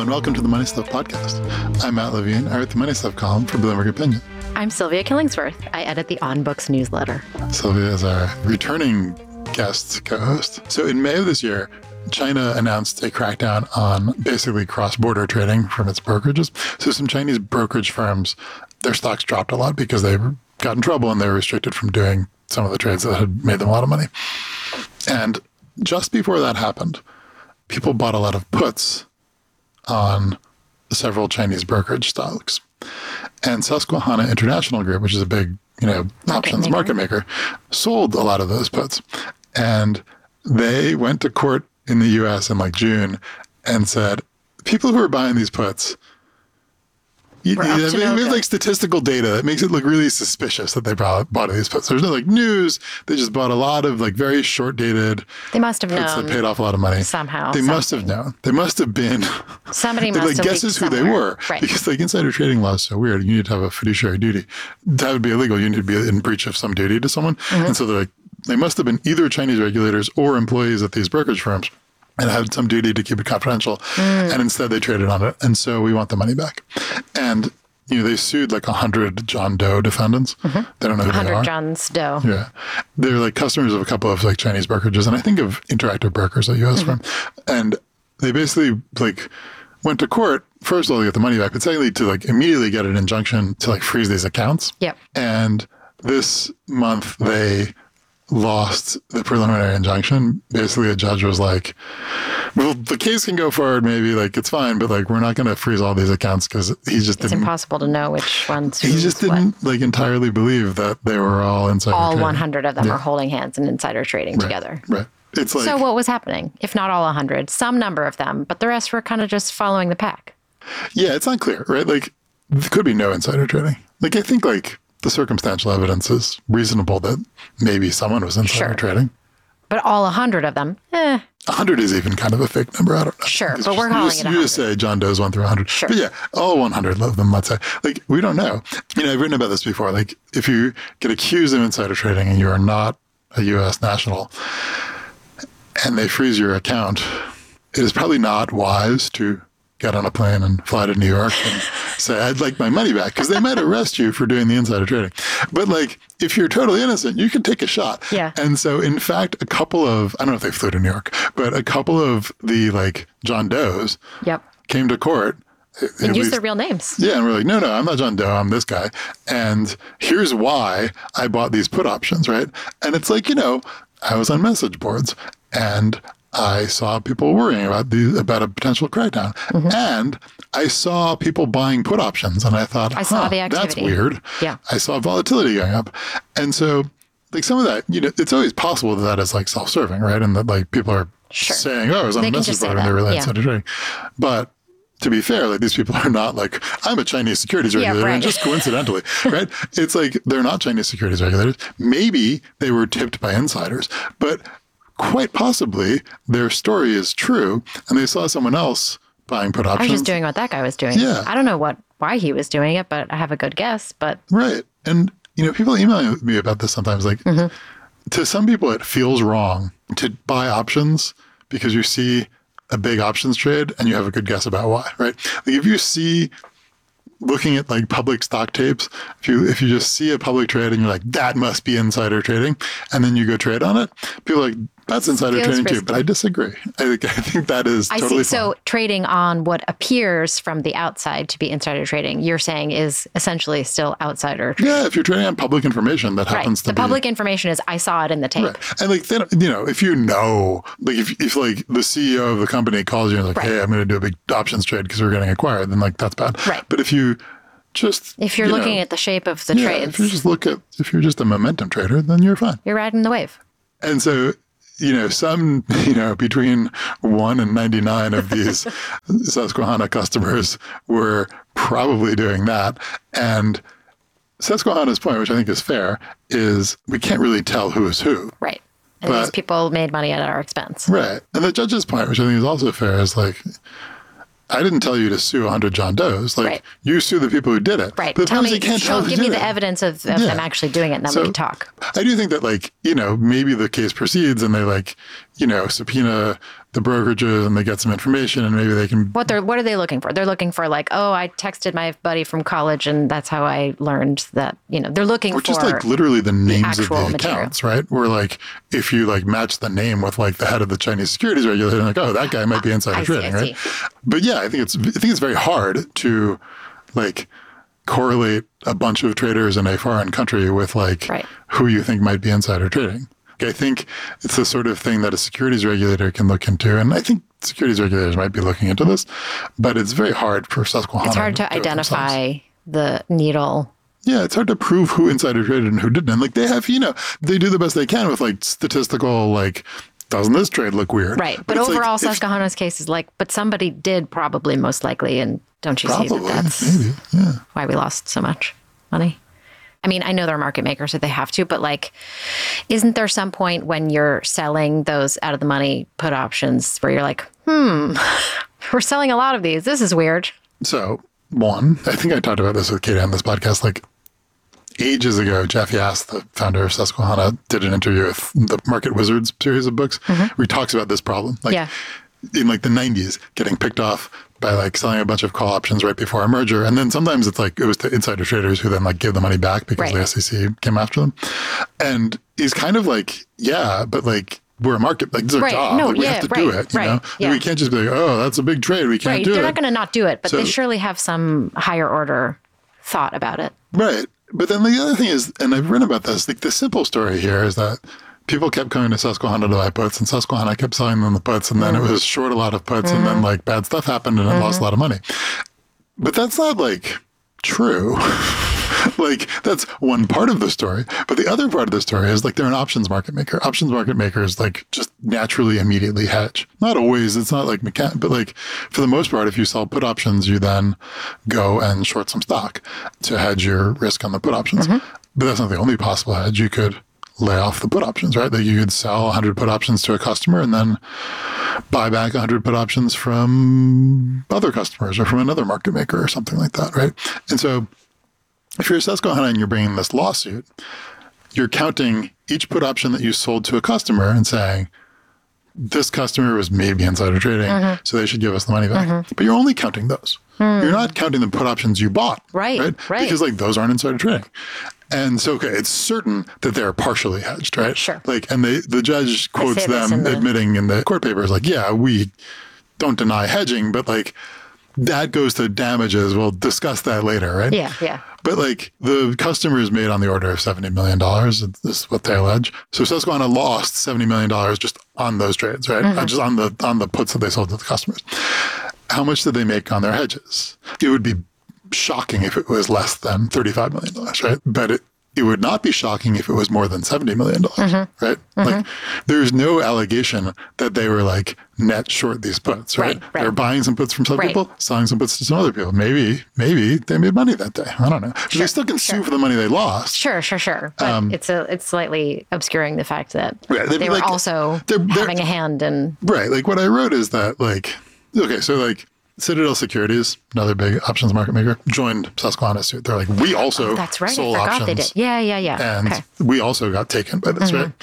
and welcome to the Money Stuff Podcast. I'm Matt Levine. I write the Money Stuff column for Bloomberg Opinion. I'm Sylvia Killingsworth. I edit the On Books newsletter. Sylvia is our returning guest co-host. So in May of this year, China announced a crackdown on basically cross-border trading from its brokerages. So some Chinese brokerage firms, their stocks dropped a lot because they got in trouble and they were restricted from doing some of the trades that had made them a lot of money. And just before that happened, people bought a lot of puts on several Chinese brokerage stocks. And Susquehanna International Group, which is a big, options market maker, sold a lot of those puts. And they went to court in the US in June and said, people who are buying these puts, we have statistical data that makes it look really suspicious that they bought these puts. There's no news. They just bought a lot of very short dated. They must have puts known that paid off a lot of money. Somehow. They must have known. They must have been. Somebody must have guesses who they were. Right. Because insider trading law is so weird. You need to have a fiduciary duty. That would be illegal. You need to be in breach of some duty to someone. Mm-hmm. And so they're they must have been either Chinese regulators or employees at these brokerage firms and had some duty to keep it confidential. And instead they traded on it. And so we want the money back. And they sued 100 John Doe defendants. Mm-hmm. They don't know who they are. 100 John's Doe. Yeah. They're customers of a couple of Chinese brokerages. And I think of Interactive Brokers, a U.S. firm. And they basically went to court, first of all, to get the money back, but secondly, to immediately get an injunction to freeze these accounts. Yep. And this month they lost the preliminary injunction. Basically, a judge was well, the case can go forward, maybe, it's fine, but we're not going to freeze all these accounts because it's impossible to know which ones. He just didn't entirely believe that they were all insider all trading. 100 of them are holding hands and insider trading together. Right. It's so what was happening? If not all 100, some number of them, but the rest were kind of just following the pack. Yeah, it's not clear, right? There could be no insider trading. I think the circumstantial evidence is reasonable that maybe someone was insider trading. But all 100 of them, 100 is even kind of a fake number. I don't know. Sure, but we're calling it 100. You just say John Doe's 1 through 100. Sure. But yeah, all 100 of them, let's say. We don't know. I've written about this before. If you get accused of insider trading and you are not a U.S. national and they freeze your account, it is probably not wise to get on a plane and fly to New York and say, I'd like my money back, because they might arrest you for doing the insider trading. But if you're totally innocent, you can take a shot. Yeah. And so in fact, a couple of, I don't know if they flew to New York, but a couple of the John Does came to court. And used their real names. Yeah. And we're no, I'm not John Doe. I'm this guy. And here's why I bought these put options, right? And it's I was on message boards and I saw people worrying about a potential crackdown. Mm-hmm. And I saw people buying put options. And I thought, I saw the activity. That's weird. Yeah. I saw volatility going up. And so some of that, it's always possible that is self-serving, right? And that people are saying, I was on a message board and they were insider trading. But to be fair, these people are not I'm a Chinese securities regulator, and just coincidentally, right? It's they're not Chinese securities regulators. Maybe they were tipped by insiders, but quite possibly their story is true and they saw someone else buying put options. I was just doing what that guy was doing. Yeah. I don't know why he was doing it, but I have a good guess. But right. And, people email me about this sometimes. To some people, it feels wrong to buy options because you see a big options trade and you have a good guess about why, right? If you see, looking at public stock tapes, if you just see a public trade and you're that must be insider trading, and then you go trade on it, people are that's insider trading risky too. But I disagree. I think that is totally fine. So trading on what appears from the outside to be insider trading, you're saying is essentially still outsider trading. Yeah, if you're trading on public information that happens to be. The public information is, I saw it in the tape. Right. And they don't, if you know, if the CEO of the company calls you and hey, I'm going to do a big options trade because we're getting acquired, then that's bad. Right. But if you if you're looking at the shape of the trades. If you're just a momentum trader, then you're fine. You're riding the wave. And so, some, between 1 and 99 of these Susquehanna customers were probably doing that. And Susquehanna's point, which I think is fair, is we can't really tell who is who. Right. And these people made money at our expense. Right. And the judge's point, which I think is also fair, is I didn't tell you to sue 100 John Does. You sue the people who did it. Right. But give me the evidence of them actually doing it, and then we can talk. I do think that, maybe the case proceeds and they, subpoena the brokerages and they get some information and maybe they can. What are they looking for? They're looking for like, oh, I texted my buddy from college and that's how I learned that, they're looking for. Or just like literally the names of the actual accounts, right? Where like if you like match the name with like the head of the Chinese securities regulator, like, oh, that guy might be insider trading, right? But yeah, I think it's very hard to like correlate a bunch of traders in a foreign country with like who you think might be insider trading. I think it's the sort of thing that a securities regulator can look into. And I think securities regulators might be looking into this, but it's very hard for Susquehanna. It's hard to identify the needle. Yeah, it's hard to prove who insider traded and who didn't. And like they have, they do the best they can with like statistical, like, doesn't this trade look weird? Right. But overall, Susquehanna's case is like, but somebody did probably most likely. And don't you see that that's why we lost so much money? I mean, I know they're market makers, so they have to, but like, isn't there some point when you're selling those out of the money put options where you're like, we're selling a lot of these. This is weird. So one, I think I talked about this with Katie on this podcast, like ages ago, Jeff Yass, the founder of Susquehanna, did an interview with the Market Wizards series of books where he talks about this problem. Like in like the 90s, getting picked off by like selling a bunch of call options right before a merger. And then sometimes it's like, it was the insider traders who then like give the money back because the SEC came after them. And he's kind of like, yeah, but like we're a market, like this is our job. No, like, we have to do it, you know? Yeah. We can't just be like, oh, that's a big trade. We can't do it. They're not going to not do it, but they surely have some higher order thought about it. Right. But then the other thing is, and I've written about this, like the simple story here is that people kept coming to Susquehanna to buy puts, and Susquehanna kept selling them the puts, and then it was short a lot of puts, and then like bad stuff happened, and it lost a lot of money. But that's not like true. Like that's one part of the story. But the other part of the story is like they're an options market maker. Options market makers like just naturally immediately hedge. Not always. It's not like but like for the most part, if you sell put options, you then go and short some stock to hedge your risk on the put options. But that's not the only possible hedge. You could lay off the put options, right? That you could sell 100 put options to a customer and then buy back 100 put options from other customers or from another market maker or something like that, right? And so if you're Susquehanna and you're bringing this lawsuit, you're counting each put option that you sold to a customer and saying, this customer was maybe insider trading, so they should give us the money back. But you're only counting those. You're not counting the put options you bought. Right. Because like those aren't insider trading. And so, okay, it's certain that they're partially hedged, right? Sure. Like, and the judge quotes them admitting in the court papers, like, yeah, we don't deny hedging, but like that goes to damages. We'll discuss that later, right? Yeah. But like the customers made on the order of $70 million. This is what they allege. So Susquehanna lost $70 million just on those trades, right? Just on the puts that they sold to the customers. How much did they make on their hedges? It would be shocking if it was less than $35 million, right? But it would not be shocking if it was more than $70 million, right? Like there's no allegation that they were like net short these puts, right? They're buying some puts from some people, selling some puts to some other people. Maybe they made money that day. I don't know. They still can sue for the money they lost. Sure. But it's slightly obscuring the fact that they were also having a hand in. Right. Like what I wrote is that like, okay, so like Citadel Securities, another big options market maker, joined Susquehanna's suit. They're like, we also that's right. sold I forgot options. They did. Yeah. And we also got taken by this, right?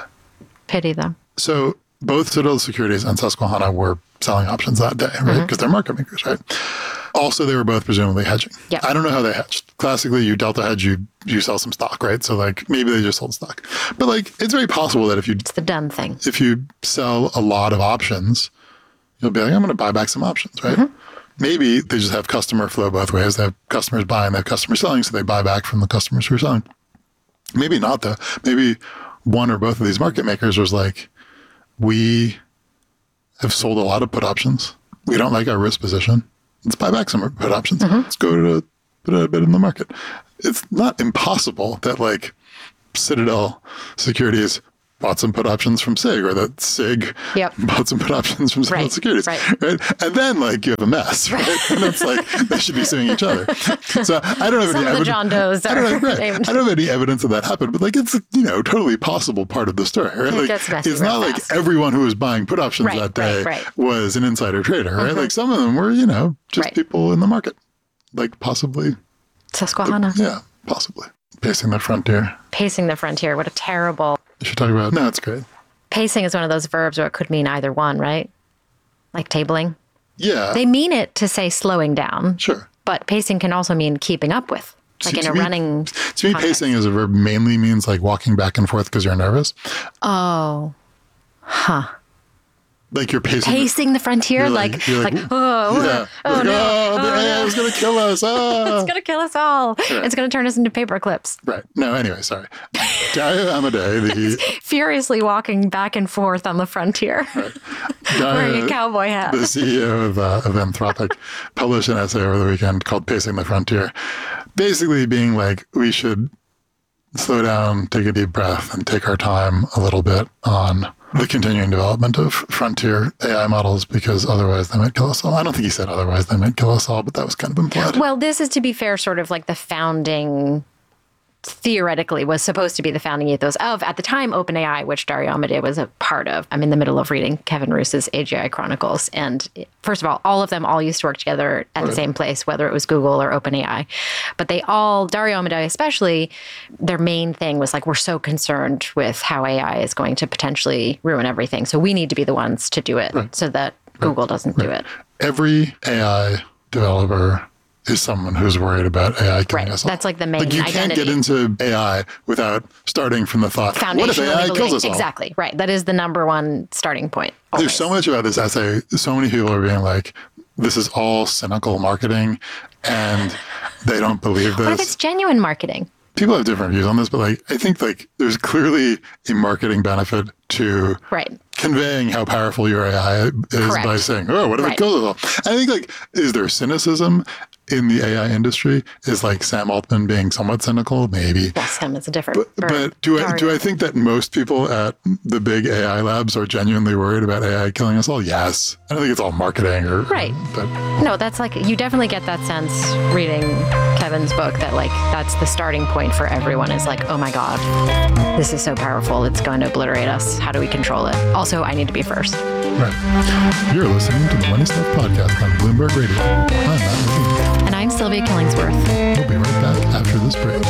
Pity them. So both Citadel Securities and Susquehanna were selling options that day, right? Because they're market makers, right? Also, they were both presumably hedging. Yep. I don't know how they hedged. Classically, you delta hedge, you sell some stock, right? So like maybe they just sold stock. But like it's very possible that it's the done thing. If you sell a lot of options, you'll be like, I'm going to buy back some options, right? Maybe they just have customer flow both ways. They have customers buying, they have customers selling, so they buy back from the customers who are selling. Maybe not, though. Maybe one or both of these market makers was like, we have sold a lot of put options. We don't like our risk position. Let's buy back some put options. Let's go to put a bit in the market. It's not impossible that like Citadel Securities bought some put options from SIG, or that SIG bought some put options from Citadel Securities, right? And then like you have a mess, right? And it's like they should be suing each other. So I don't have any evidence. John Does I don't have any evidence of that happened, but like it's totally possible part of the story, right? Like it's not like everyone who was buying put options that day was an insider trader, right? Like some of them were, just people in the market, like possibly Susquehanna. Yeah, possibly pacing the frontier. Pacing the frontier. What a terrible. You should talk about. No, it's great. Pacing is one of those verbs where it could mean either one, right? like tabling. Yeah. They mean it to say slowing down. Sure. But pacing can also mean keeping up with, like in a running. To me, pacing as a verb mainly means like walking back and forth because you're nervous. Oh. Huh. Like you're pacing. Pacing the frontier, like, oh, yeah. No. The AI is going to kill us. It's going to kill us all. Right. It's going to turn us into paper clips. Right. No, anyway, sorry. Dario Amodei, furiously walking back and forth on the frontier, right. wearing a cowboy hat. The CEO of Anthropic published an essay over the weekend called Pacing the Frontier, basically being like, we should slow down, take a deep breath, and take our time a little bit on the continuing development of frontier AI models, because otherwise they might kill us all. I don't think he said otherwise they might kill us all, but that was kind of implied. Well, this is, to be fair, sort of like the founding, theoretically, was supposed to be the founding ethos of, at the time, OpenAI, which Dario Amodei was a part of. I'm in the middle of reading Kevin Roos's AGI Chronicles. And first of all of them all used to work together at the same place, whether it was Google or OpenAI. But they all, Dario Amodei especially, their main thing was like, we're so concerned with how AI is going to potentially ruin everything. So we need to be the ones to do it so that Google doesn't do it. Every AI developer is someone who's worried about AI killing us all. That's like the main identity. You can't get into AI without starting from the thought, what if AI kills us all? Exactly, right. That is the number one starting point. Always. There's so much about this essay. So many people are being like, this is all cynical marketing, and they don't believe this. What if it's genuine marketing? People have different views on this, but like, I think like there's clearly a marketing benefit to conveying how powerful your AI is by saying, oh, what if it kills us all? I think like, is there cynicism in the AI industry? Is like Sam Altman being somewhat cynical? Maybe. Well, Sam is a different But do I think that most people at the big AI labs are genuinely worried about AI killing us all? Yes. I don't think it's all marketing or but no, that's like, you definitely get that sense reading Kevin's book that like that's the starting point for everyone, is like, oh my God, this is so powerful. It's going to obliterate us. How do we control it? Also, I need to be first. Right. You're listening to the Money Stuff Podcast on Bloomberg Radio. I'm Matt Levine. And I'm Sylvia Killingsworth. We'll be right back after this break.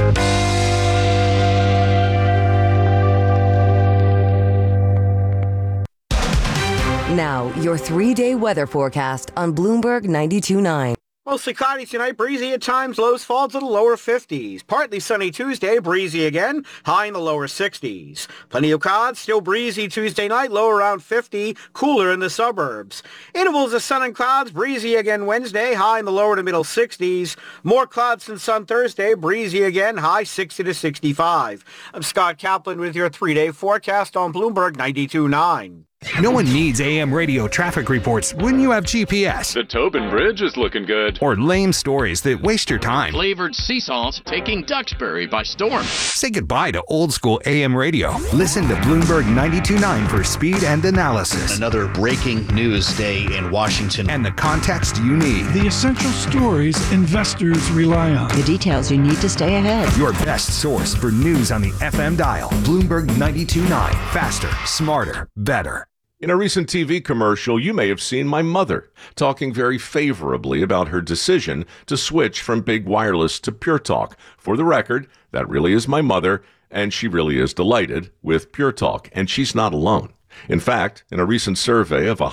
Now, your 3-day weather forecast on Bloomberg 92.9. Mostly cloudy tonight, breezy at times, lows fall to the lower 50s. Partly sunny Tuesday, breezy again, high in the lower 60s. Plenty of clouds, still breezy Tuesday night, low around 50, cooler in the suburbs. Intervals of sun and clouds, breezy again Wednesday, high in the lower to middle 60s. More clouds than sun Thursday, breezy again, high 60 to 65. I'm Scott Kaplan with your 3-day forecast on Bloomberg 92.9. No one needs AM radio traffic reports when you have GPS. The Tobin Bridge is looking good. Or lame stories that waste your time. Flavored sea salt taking Duxbury by storm. Say goodbye to old school AM radio. Listen to Bloomberg 92.9 for speed and analysis. Another breaking news day in Washington. And the context you need. The essential stories investors rely on. The details you need to stay ahead. Your best source for news on the FM dial. Bloomberg 92.9. Faster, smarter, better. In a recent TV commercial, you may have seen my mother talking very favorably about her decision to switch from big wireless to Pure Talk. For the record, that really is my mother, and she really is delighted with Pure Talk, and she's not alone. In fact, in a recent survey of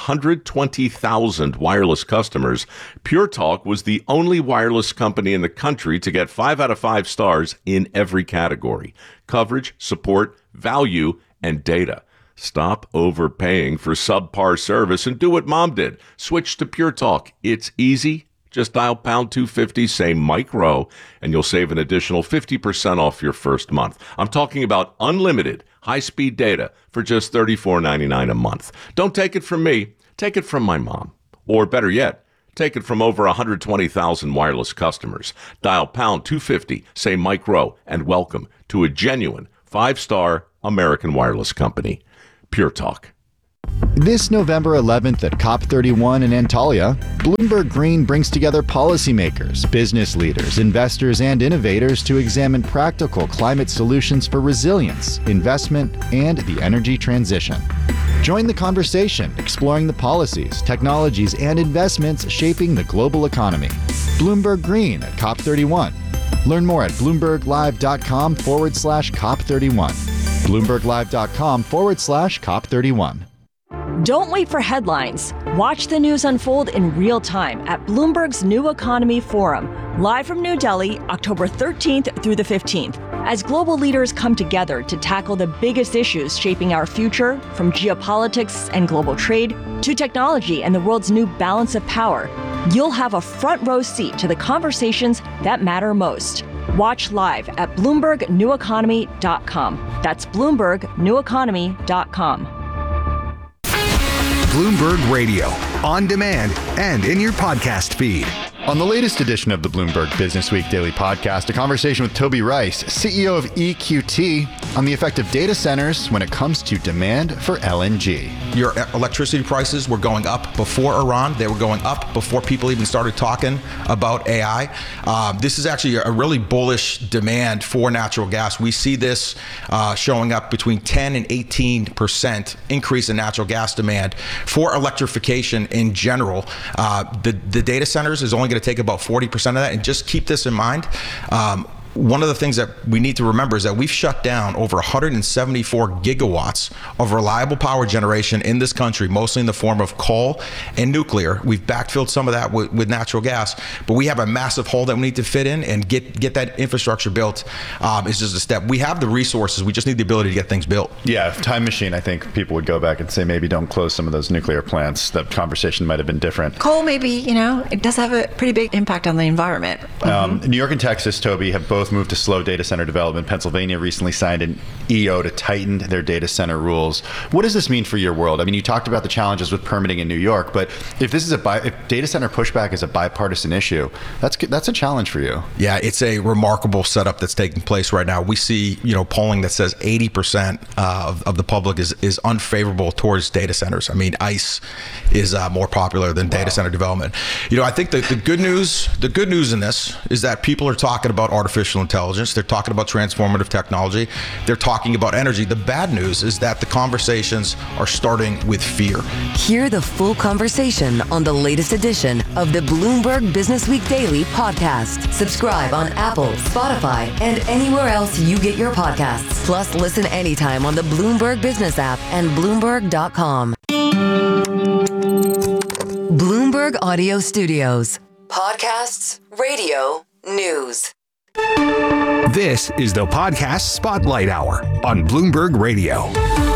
120,000 wireless customers, Pure Talk was the only wireless company in the country to get 5 out of 5 stars in every category: coverage, support, value, and data. Stop overpaying for subpar service and do what Mom did. Switch to Pure Talk. It's easy. Just dial pound 250, say Mike Rowe, and you'll save an additional 50% off your first month. I'm talking about unlimited high-speed data for just $34.99 a month. Don't take it from me. Take it from my mom. Or better yet, take it from over 120,000 wireless customers. Dial pound 250, say Mike Rowe, and welcome to a genuine 5-star American wireless company. Pure Talk. This November 11th at COP31 in Antalya, Bloomberg Green brings together policymakers, business leaders, investors, and innovators to examine practical climate solutions for resilience, investment, and the energy transition. Join the conversation, exploring the policies, technologies, and investments shaping the global economy. Bloomberg Green at COP31. Learn more at BloombergLive.com/COP31. BloombergLive.com/COP31. Don't wait for headlines. Watch the news unfold in real time at Bloomberg's New Economy Forum, live from New Delhi, October 13th through the 15th, as global leaders come together to tackle the biggest issues shaping our future, from geopolitics and global trade to technology and the world's new balance of power. You'll have a front row seat to the conversations that matter most. Watch live at BloombergNewEconomy.com. That's BloombergNewEconomy.com. Bloomberg Radio, on demand and in your podcast feed. On the latest edition of the Bloomberg Business Week Daily Podcast, a conversation with Toby Rice, CEO of EQT, on the effect of data centers when it comes to demand for LNG. Your electricity prices were going up before Iran. They were going up before people even started talking about AI. This is actually a really bullish demand for natural gas. We see this showing up between 10 and 18% increase in natural gas demand for electrification in general. The data centers is only going to take about 40% of that. And just keep this in mind. One of the things that we need to remember is that we've shut down over 174 gigawatts of reliable power generation in this country, mostly in the form of coal and nuclear. We've backfilled some of that with natural gas, but we have a massive hole that we need to fit in and get that infrastructure built. Is just a step. We have the resources. We just need the ability to get things built. Yeah, time machine, I think people would go back and say maybe don't close some of those nuclear plants. That conversation might have been different. Coal, maybe, it does have a pretty big impact on the environment. New York and Texas, Toby, have both moved to slow data center development. Pennsylvania recently signed an EO to tighten their data center rules. What does this mean for your world? I mean, you talked about the challenges with permitting in New York, but if this is if data center pushback is a bipartisan issue, that's a challenge for you. Yeah, it's a remarkable setup that's taking place right now. We see, polling that says 80% of the public is unfavorable towards data centers. I mean, ICE is more popular than data center development. I think the good news in this is that people are talking about artificial intelligence. They're talking about transformative technology. They're talking about energy. The bad news is that the conversations are starting with fear. Hear the full conversation on the latest edition of the Bloomberg Business Week Daily Podcast. Subscribe on Apple, Spotify, and anywhere else you get your podcasts. Plus, listen anytime on the Bloomberg Business app and Bloomberg.com. Bloomberg Audio Studios. Podcasts, radio, news. This is the Podcast Spotlight Hour on Bloomberg Radio.